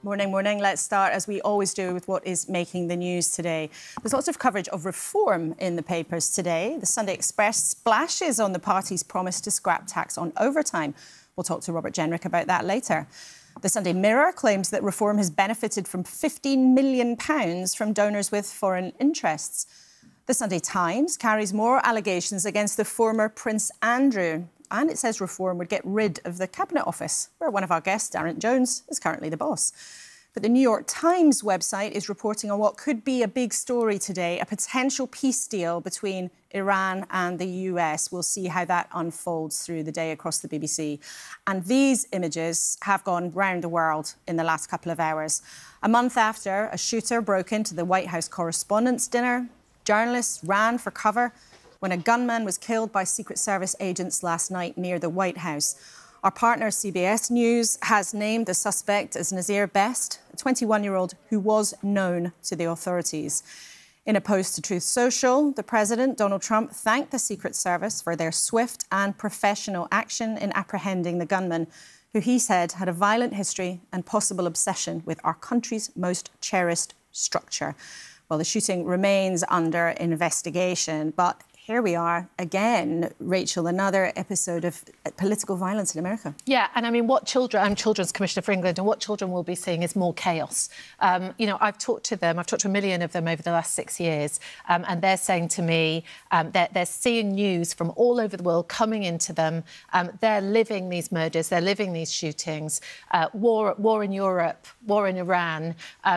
Morning, morning. Let's start, as we always do, with what is making the news today. There's lots of coverage of reform in the papers today. The Sunday Express splashes on the party's promise to scrap tax on overtime. We'll talk to Robert Jenrick about that later. The Sunday Mirror claims that reform has benefited from £15 million from donors with foreign interests. The Sunday Times carries more allegations against the former Prince Andrew. And it says reform would get rid of the Cabinet Office, where one of our guests, Darren Jones, is currently the boss. But the New York Times website is reporting on what could be a big story today, a potential peace deal between Iran and the US. We'll see how that unfolds through the day across the BBC. And these images have gone round the world in the last couple of hours. A month after a shooter broke into the White House Correspondents' Dinner, journalists ran for cover when a gunman was killed by Secret Service agents last night near the White House. Our partner, CBS News, has named the suspect as Nazir Best, a 21-year-old who was known to the authorities. In a post to Truth Social, the President, Donald Trump, thanked the Secret Service for their swift and professional action in apprehending the gunman, who he said had a violent history and possible obsession with our country's most cherished structure. Well, the shooting remains under investigation, but here we are again, Rachel, another episode of political violence in America. Yeah, and I mean, what children, I'm Children's Commissioner for England, and what children will be seeing is more chaos. You know, I've talked to a million of them over the last 6 years, and they're saying to me that they're seeing news from all over the world coming into them. They're living these murders, they're living these shootings, war in Europe, war in Iran,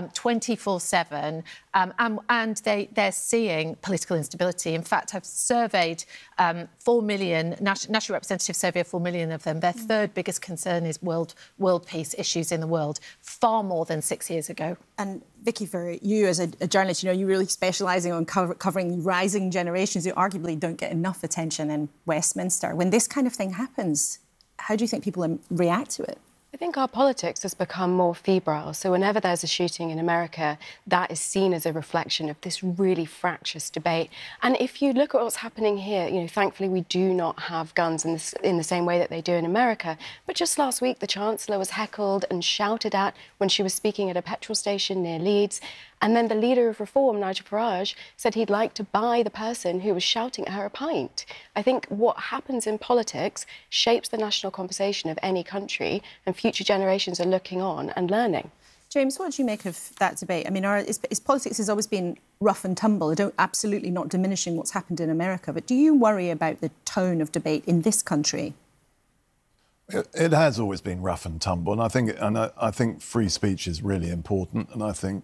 24/7. And they're seeing political instability. In fact, I've surveyed 4 million, national representatives survey 4 million of them. Their third biggest concern is world peace issues in the world, far more than 6 years ago. And Vicky, for you as a journalist, you know, you're really specialising on covering rising generations who arguably don't get enough attention in Westminster. When this kind of thing happens, how do you think people react to it? I think our politics has become more febrile. So whenever there's a shooting in America, that is seen as a reflection of this really fractious debate. And if you look at what's happening here, you know, thankfully we do not have guns in the same way that they do in America. But just last week, the Chancellor was heckled and shouted at when she was speaking at a petrol station near Leeds. And then the leader of Reform, Nigel Farage, said he'd like to buy the person who was shouting at her a pint. I think what happens in politics shapes the national conversation of any country, and future generations are looking on and learning. James, what do you make of that debate? I mean, politics has always been rough and tumble. Absolutely not diminishing what's happened in America. But do you worry about the tone of debate in this country? It has always been rough and tumble, and I think free speech is really important, and I think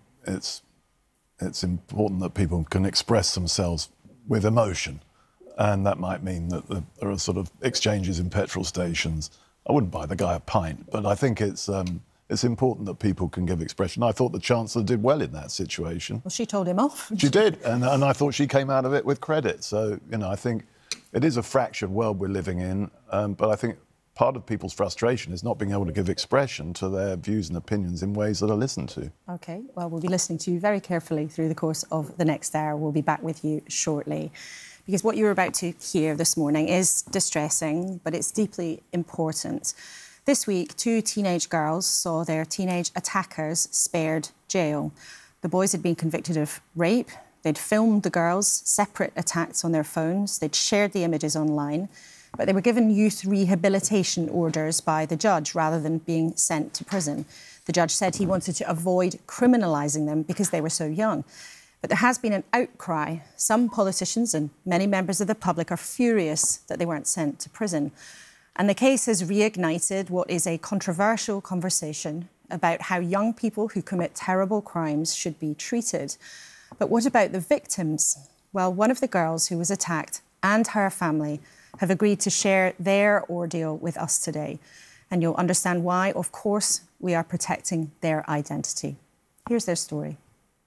it's important that people can express themselves with emotion, and that might mean that there are sort of exchanges in petrol stations. I wouldn't buy the guy a pint, but I think it's important that people can give expression. I thought the Chancellor did well in that situation. Well, she told him off. She did, and I thought she came out of it with credit. So, you know, I think it is a fractured world we're living in, but I think part of people's frustration is not being able to give expression to their views and opinions in ways that are listened to. OK, well, we'll be listening to you very carefully through the course of the next hour. We'll be back with you shortly. Because what you're about to hear this morning is distressing, but it's deeply important. This week, 2 teenage girls saw their teenage attackers spared jail. The boys had been convicted of rape. They'd filmed the girls' separate attacks on their phones. They'd shared the images online. But they were given youth rehabilitation orders by the judge rather than being sent to prison. The judge said he wanted to avoid criminalising them because they were so young. But there has been an outcry. Some politicians and many members of the public are furious that they weren't sent to prison. And the case has reignited what is a controversial conversation about how young people who commit terrible crimes should be treated. But what about the victims? Well, one of the girls who was attacked and her family have agreed to share their ordeal with us today. And you'll understand why, of course, we are protecting their identity. Here's their story.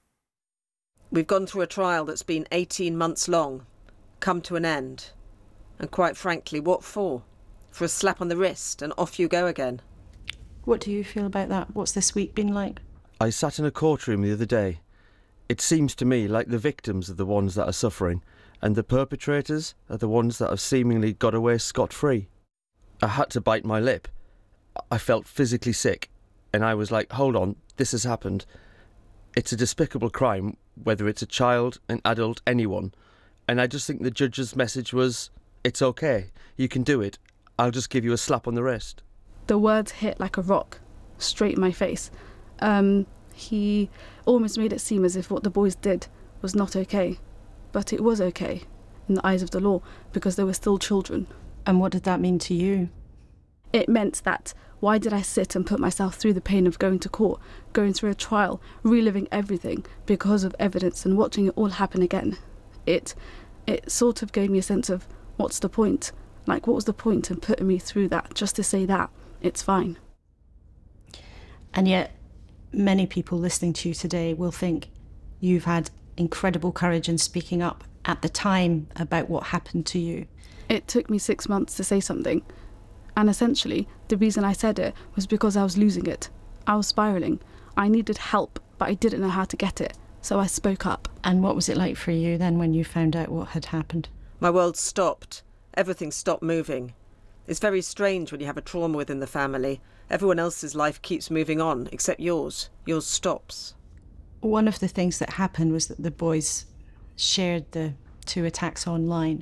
We've gone through a trial that's been 18 months long, come to an end. And quite frankly, what for? For a slap on the wrist and off you go again. What do you feel about that? What's this week been like? I sat in a courtroom the other day. It seems to me like the victims are the ones that are suffering, and the perpetrators are the ones that have seemingly got away scot-free. I had to bite my lip. I felt physically sick. and I was like, hold on, this has happened. It's a despicable crime, whether it's a child, an adult, anyone. And I just think the judge's message was, it's okay, you can do it. I'll just give you a slap on the wrist. The words hit like a rock, straight in my face. He almost made it seem as if what the boys did was not okay. But it was okay in the eyes of the law, because they were still children. And what did that mean to you? It meant that why did I sit and put myself through the pain of going to court, going through a trial, reliving everything because of evidence and watching it all happen again? It sort of gave me a sense of, what's the point? Like, what was the point in putting me through that just to say that it's fine? And yet, many people listening to you today will think you've had incredible courage in speaking up at the time about what happened to you. It took me 6 months to say something. And essentially, the reason I said it was because I was losing it. I was spiralling. I needed help, but I didn't know how to get it. So I spoke up. And what was it like for you then when you found out what had happened? My world stopped. Everything stopped moving. It's very strange when you have a trauma within the family. Everyone else's life keeps moving on, except yours. Yours stops. One of the things that happened was that the boys shared the 2 attacks online.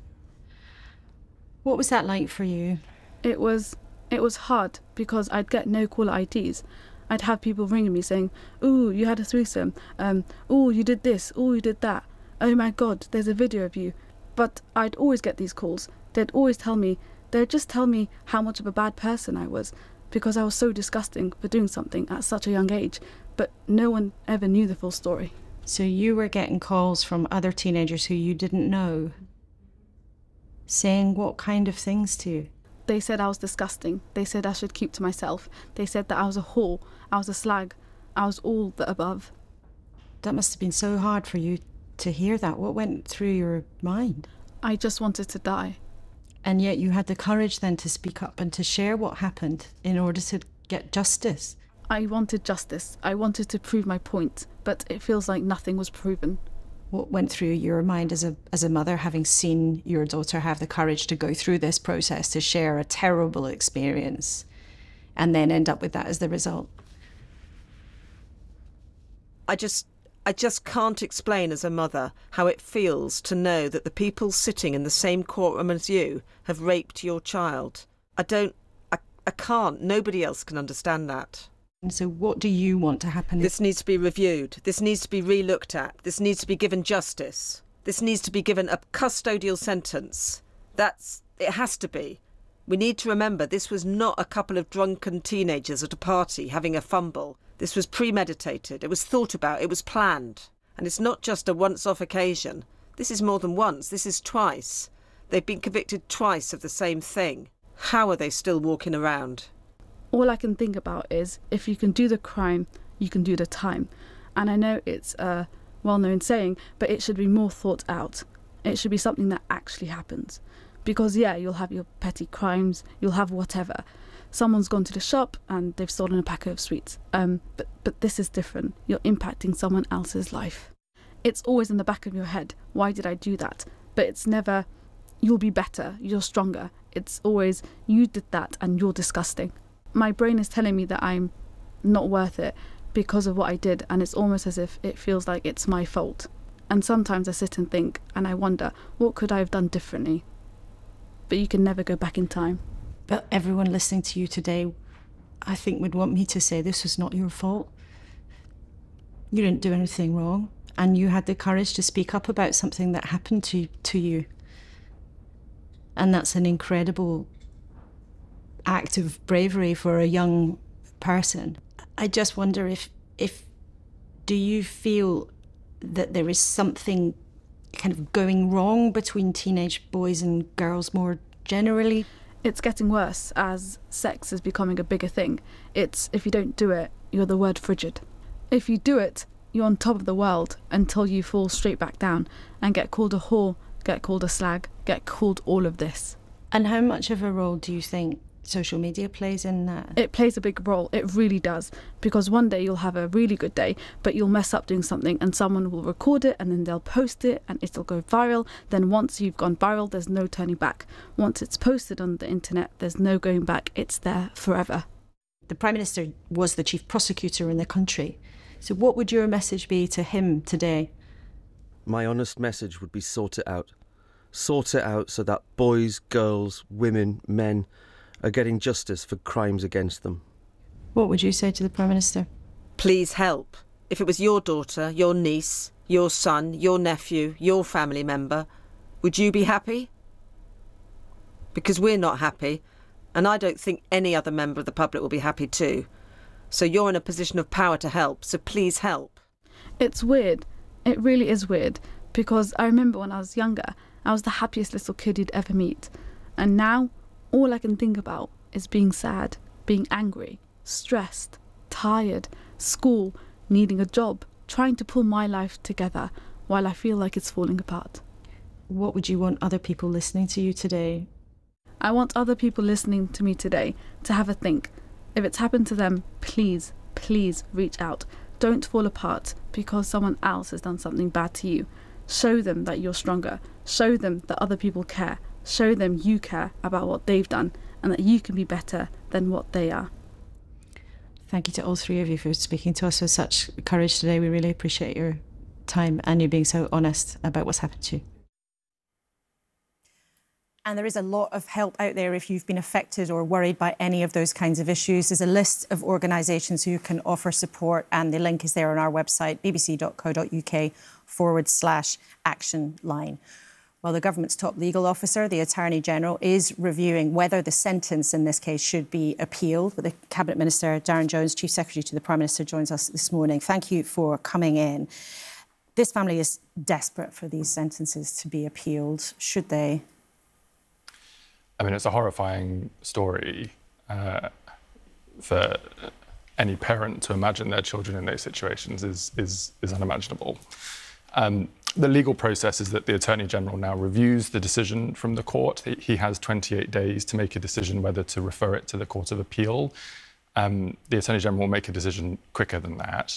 What was that like for you? It was hard because I'd get no caller IDs. I'd have people ringing me saying, "Ooh, you had a threesome. Ooh, you did this. Ooh, you did that. Oh my God, there's a video of you." But I'd always get these calls. They'd just tell me how much of a bad person I was because I was so disgusting for doing something at such a young age. But no one ever knew the full story. So you were getting calls from other teenagers who you didn't know, saying what kind of things to you? They said I was disgusting. They said I should keep to myself. They said that I was a whore. I was a slag. I was all the above. That must have been so hard for you to hear that. What went through your mind? I just wanted to die. And yet you had the courage then to speak up and to share what happened in order to get justice. I wanted justice. I wanted to prove my point, but it feels like nothing was proven. What went through your mind as a mother, having seen your daughter have the courage to go through this process, to share a terrible experience, and then end up with that as the result? I just can't explain as a mother how it feels to know that the people sitting in the same courtroom as you have raped your child. I can't. Nobody else can understand that. And so what do you want to happen? This needs to be reviewed. This needs to be re-looked at. This needs to be given justice. This needs to be given a custodial sentence. It has to be. We need to remember this was not a couple of drunken teenagers at a party having a fumble. This was premeditated. It was thought about. It was planned. And it's not just a once-off occasion. This is more than once. This is twice. They've been convicted twice of the same thing. How are they still walking around? All I can think about is, if you can do the crime, you can do the time. And I know it's a well-known saying, but it should be more thought out. It should be something that actually happens. Because, yeah, you'll have your petty crimes, you'll have whatever. Someone's gone to the shop and they've stolen a packet of sweets. But this is different. You're impacting someone else's life. It's always in the back of your head, why did I do that? But it's never, you'll be better, you're stronger. It's always, you did that and you're disgusting. My brain is telling me that I'm not worth it because of what I did, and it's almost as if it feels like it's my fault. And sometimes I sit and think, and I wonder, what could I have done differently? But you can never go back in time. But everyone listening to you today, I think, would want me to say this was not your fault. You didn't do anything wrong, and you had the courage to speak up about something that happened to you. And that's an incredible act of bravery for a young person. I just wonder if do you feel that there is something kind of going wrong between teenage boys and girls more generally? It's getting worse as sex is becoming a bigger thing. It's, if you don't do it, you're the word frigid. If you do it, you're on top of the world until you fall straight back down and get called a whore, get called a slag, get called all of this. And how much of a role do you think social media plays in that? It plays a big role, it really does, because one day you'll have a really good day, but you'll mess up doing something and someone will record it and then they'll post it and it'll go viral. Then once you've gone viral, there's no turning back. Once it's posted on the internet, there's no going back. It's there forever. The Prime Minister was the chief prosecutor in the country. So what would your message be to him today? My honest message would be sort it out. Sort it out so that boys, girls, women, men are getting justice for crimes against them. What would you say to the Prime Minister? Please help. If it was your daughter, your niece, your son, your nephew, your family member, would you be happy? Because we're not happy, and I don't think any other member of the public will be happy too. So you're in a position of power to help, so please help. It's weird. It really is weird, because I remember when I was younger, I was the happiest little kid you'd ever meet. And now, all I can think about is being sad, being angry, stressed, tired, school, needing a job, trying to pull my life together while I feel like it's falling apart. What would you want other people listening to you today? I want other people listening to me today to have a think. If it's happened to them, please, please reach out. Don't fall apart because someone else has done something bad to you. Show them that you're stronger. Show them that other people care. Show them you care about what they've done and that you can be better than what they are. Thank you to all three of you for speaking to us with such courage today. We really appreciate your time and you being so honest about what's happened to you. And there is a lot of help out there if you've been affected or worried by any of those kinds of issues. There's a list of organisations who can offer support, and the link is there on our website, bbc.co.uk/action line. Well, the government's top legal officer, the Attorney General, is reviewing whether the sentence in this case should be appealed. But the Cabinet Minister, Darren Jones, Chief Secretary to the Prime Minister, joins us this morning. Thank you for coming in. This family is desperate for these sentences to be appealed. Should they? I mean, it's a horrifying story for any parent to imagine their children in those situations is unimaginable. The legal process is that the Attorney General now reviews the decision from the court. He has 28 days to make a decision whether to refer it to the Court of Appeal. The Attorney General will make a decision quicker than that.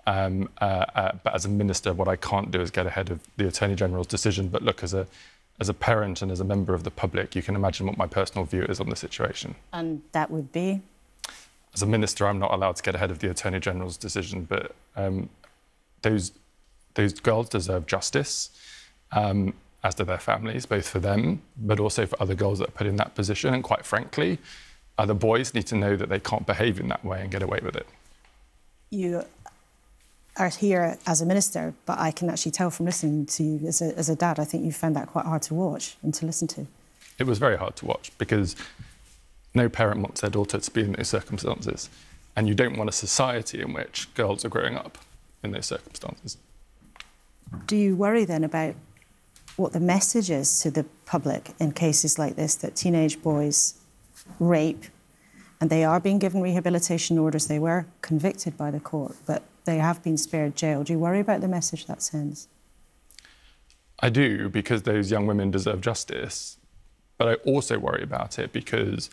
But as a minister, what I can't do is get ahead of the Attorney General's decision. But look, as a parent and as a member of the public, you can imagine what my personal view is on the situation. And that would be? As a minister, I'm not allowed to get ahead of the Attorney General's decision, but those girls deserve justice, as do their families, both for them, but also for other girls that are put in that position. And quite frankly, other boys need to know that they can't behave in that way and get away with it. You are here as a minister, but I can actually tell from listening to you as a dad, I think you found that quite hard to watch and to listen to. It was very hard to watch because no parent wants their daughter to be in those circumstances. And you don't want a society in which girls are growing up in those circumstances. Do you worry then about what the message is to the public in cases like this, that teenage boys rape and they are being given rehabilitation orders? They were convicted by the court, but they have been spared jail. Do you worry about the message that sends? I do, because those young women deserve justice. But I also worry about it because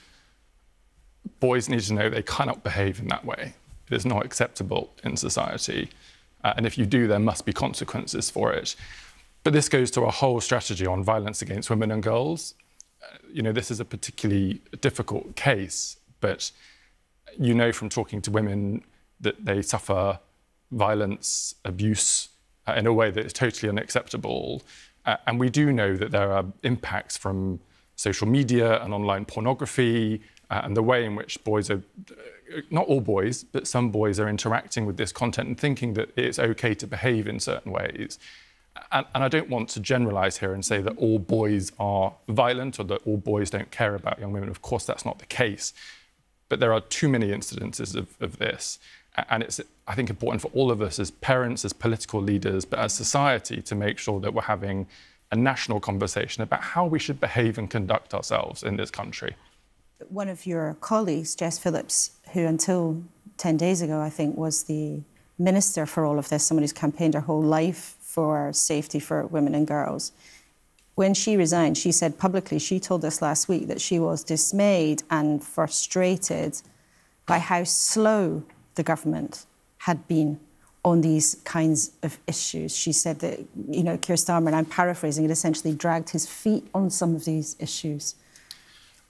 boys need to know they cannot behave in that way. It is not acceptable in society. And if you do, there must be consequences for it. But this goes to a whole strategy on violence against women and girls. This is a particularly difficult case, but you know from talking to women that they suffer violence, abuse in a way that is totally unacceptable. And we do know that there are impacts from social media and online pornography and the way in which boys are, not all boys, but some boys are interacting with this content and thinking that it's okay to behave in certain ways. And I don't want to generalise here and say that all boys are violent or that all boys don't care about young women. Of course, that's not the case. But there are too many incidences of this. And it's, I think, important for all of us as parents, as political leaders, but as society to make sure that we're having a national conversation about how we should behave and conduct ourselves in this country. One of your colleagues, Jess Phillips, who until 10 days ago, I think, was the minister for all of this, someone who's campaigned her whole life for safety for women and girls. When she resigned, she said publicly, she told us last week that she was dismayed and frustrated by how slow the government had been on these kinds of issues. She said that, Keir Starmer, and I'm paraphrasing, had essentially dragged his feet on some of these issues.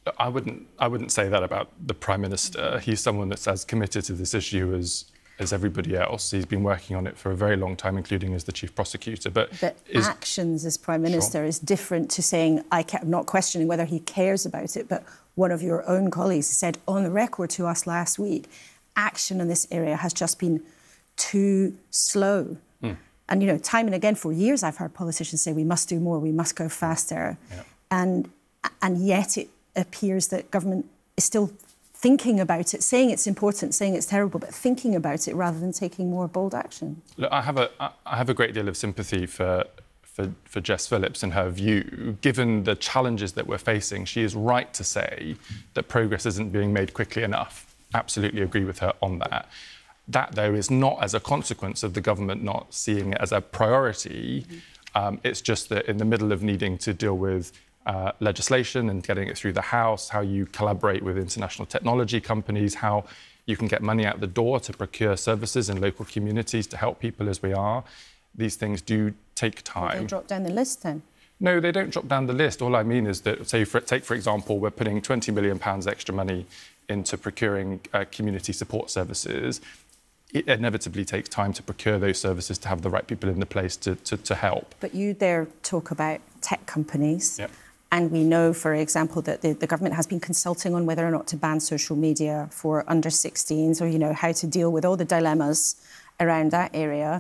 I wouldn't say that about the Prime Minister. He's someone that's as committed to this issue as everybody else. He's been working on it for a very long time, including as the Chief Prosecutor. But actions as Prime Minister is different to saying, I'm not questioning whether he cares about it, but one of your own colleagues said on the record to us last week, action in this area has just been too slow. And, you know, time and again for years I've heard politicians say we must do more, we must go faster. And yet it appears that government is still thinking about it, saying it's important, saying it's terrible, but thinking about it rather than taking more bold action. Look, I have a great deal of sympathy for Jess Phillips and her view. Given the challenges that we're facing, she is right to say that progress isn't being made quickly enough. Absolutely agree with her on that. That, though, is not as a consequence of the government not seeing it as a priority. It's just that in the middle of needing to deal with legislation and getting it through the House, how you collaborate with international technology companies, how you can get money out the door to procure services in local communities to help people as we are. These things do take time. They drop down the list then? No, they don't drop down the list. All I mean is that, take for example, we're putting £20 million extra money into procuring community support services. It inevitably takes time to procure those services, to have the right people in the place to help. But you there talk about tech companies. And we know, for example, that the government has been consulting on whether or not to ban social media for under 16s, or, you know, how to deal with all the dilemmas around that area.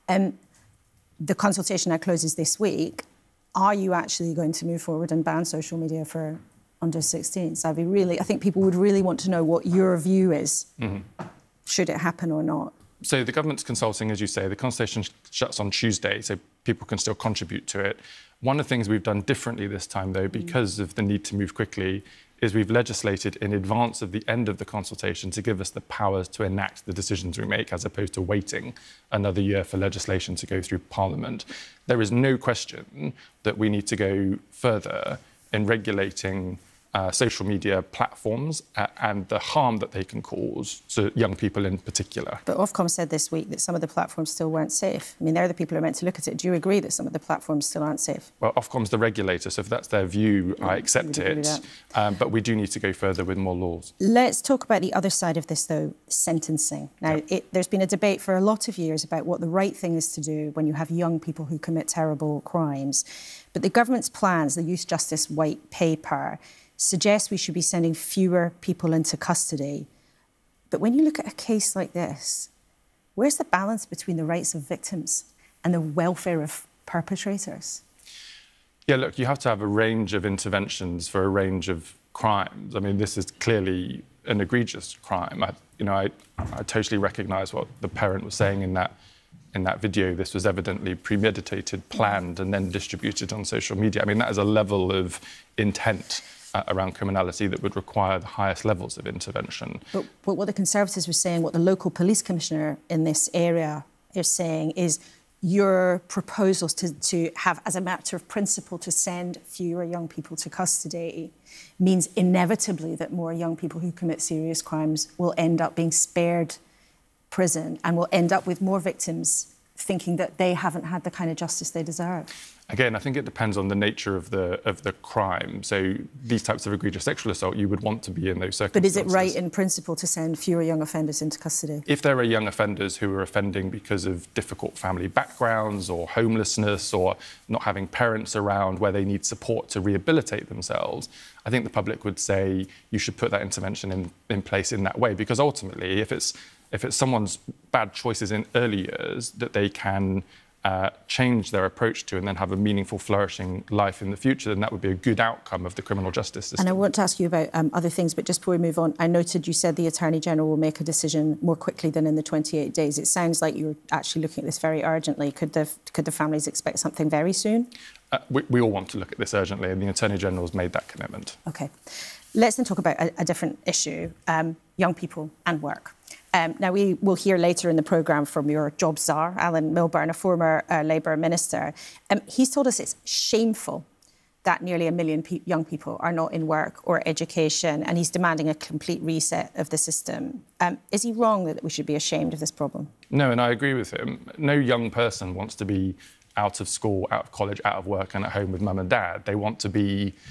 The consultation now closes this week. Are you actually going to move forward and ban social media for under 16s? I think people would really want to know what your view is. Should it happen or not? So the government's consulting, as you say. The consultation shuts on Tuesday, so people can still contribute to it. One of the things we've done differently this time, though, because of the need to move quickly, is we've legislated in advance of the end of the consultation to give us the powers to enact the decisions we make, as opposed to waiting another year for legislation to go through Parliament. There is no question that we need to go further in regulating social media platforms and the harm that they can cause to young people in particular. But Ofcom said this week that some of the platforms still weren't safe. I mean, they're the people who are meant to look at it. Do you agree that some of the platforms still aren't safe? Well, Ofcom's the regulator, so if that's their view, I accept it. But we do need to go further with more laws. Let's talk about the other side of this, though, sentencing. Now, there's been a debate for a lot of years about what the right thing is to do when you have young people who commit terrible crimes. But the government's plans, the Youth Justice White Paper, suggests we should be sending fewer people into custody. But when you look at a case like this, where's the balance between the rights of victims and the welfare of perpetrators? Yeah, look, you have to have a range of interventions for a range of crimes. I mean, this is clearly an egregious crime. I totally recognise what the parent was saying in that video. This was evidently premeditated, planned, and then distributed on social media. I mean, that is a level of intent around criminality that would require the highest levels of intervention. But what the Conservatives were saying, what the local police commissioner in this area is saying, is your proposals to have, as a matter of principle, to send fewer young people to custody means inevitably that more young people who commit serious crimes will end up being spared prison and will end up with more victims thinking that they haven't had the kind of justice they deserve. Again, I think it depends on the nature of the crime. So these types of egregious sexual assault, you would want to be in those circumstances. But is it right in principle to send fewer young offenders into custody? If there are young offenders who are offending because of difficult family backgrounds or homelessness or not having parents around where they need support to rehabilitate themselves, I think the public would say you should put that intervention in place in that way. Because ultimately, if it's someone's bad choices in early years that they can change their approach to and then have a meaningful, flourishing life in the future, then that would be a good outcome of the criminal justice system. And I want to ask you about other things, but just before we move on, I noted you said the Attorney-General will make a decision more quickly than in the 28 days. It sounds like you're actually looking at this very urgently. Could the families expect something very soon? We all want to look at this urgently, and the Attorney-General has made that commitment. OK. Let's then talk about a different issue, young people and work. Now, we will hear later in the programme from your job czar, Alan Milburn, a former Labour minister. He's told us it's shameful that nearly 1 million young people are not in work or education, and he's demanding a complete reset of the system. Is he wrong that we should be ashamed of this problem? No, and I agree with him. No young person wants to be out of school, out of college, out of work and at home with mum and dad. They want to be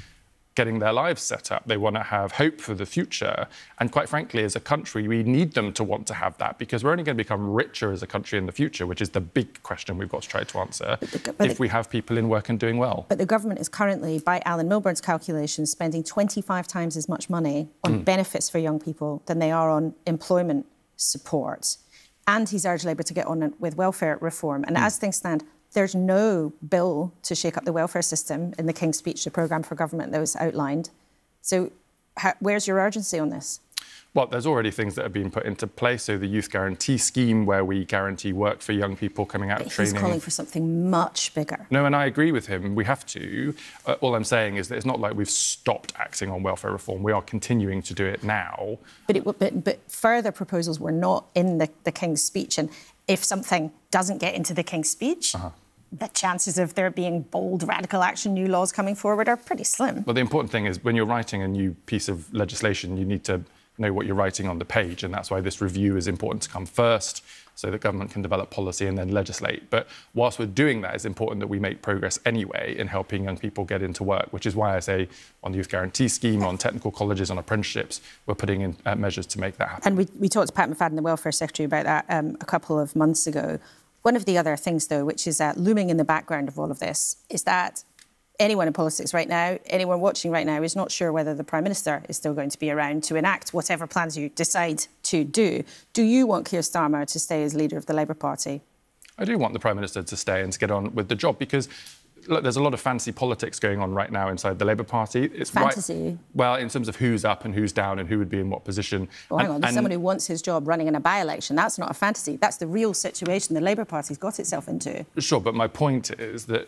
getting their lives set up. They want to have hope for the future. And quite frankly, as a country, we need them to want to have that, because we're only going to become richer as a country in the future, which is the big question we've got to try to answer, if we have people in work and doing well. But the government is currently, by Alan Milburn's calculations, spending 25 times as much money on benefits for young people than they are on employment support. And he's urged Labour to get on with welfare reform. And as things stand, there's no bill to shake up the welfare system in the King's Speech, the programme for government that was outlined. So where's your urgency on this? Well, there's already things that have been put into place. So the Youth Guarantee Scheme, where we guarantee work for young people coming out of training. He's calling for something much bigger. No, and I agree with him. We have to. All I'm saying is that it's not like we've stopped acting on welfare reform. We are continuing to do it now. But further proposals were not in the King's Speech. And if something doesn't get into the King's Speech, the chances of there being bold, radical action, new laws coming forward are pretty slim. Well, the important thing is when you're writing a new piece of legislation, you need to know what you're writing on the page, and that's why this review is important to come first, so that government can develop policy and then legislate. But whilst we're doing that, it's important that we make progress anyway in helping young people get into work, which is why I say on the Youth Guarantee Scheme, on technical colleges, on apprenticeships, we're putting in measures to make that happen. And we talked to Pat McFadden, the Welfare Secretary, about that a couple of months ago. One of the other things, though, which is looming in the background of all of this, is that anyone in politics right now, anyone watching right now, is not sure whether the Prime Minister is still going to be around to enact whatever plans you decide to do. Do you want Keir Starmer to stay as leader of the Labour Party? I do want the Prime Minister to stay and to get on with the job, because look, there's a lot of fancy politics going on right now inside the Labour Party. It's fantasy? Right, well, in terms of who's up and who's down and who would be in what position. Well, hang on, there's someone who wants his job running in a by-election. That's not a fantasy. That's the real situation the Labour Party's got itself into. Sure, but my point is that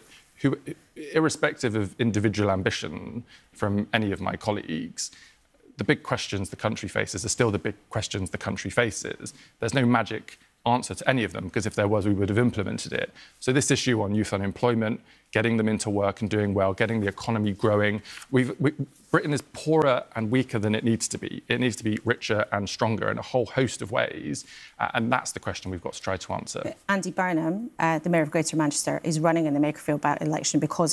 irrespective of individual ambition from any of my colleagues, the big questions the country faces are still the big questions the country faces. There's no magic answer to any of them, because if there was, we would have implemented it. So this issue on youth unemployment, getting them into work and doing well, getting the economy growing. Britain is poorer and weaker than it needs to be. It needs to be richer and stronger in a whole host of ways. And that's the question we've got to try to answer. Andy Burnham, the Mayor of Greater Manchester, is running in the Makerfield by-election because